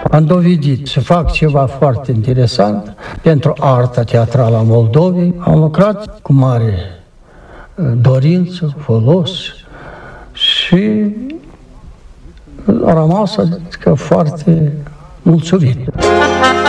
Am dovedit să fac ceva foarte interesant pentru arta teatrală a Moldovei. Am lucrat cu mare dorință, folos și a rămas, adică, foarte mulțumit.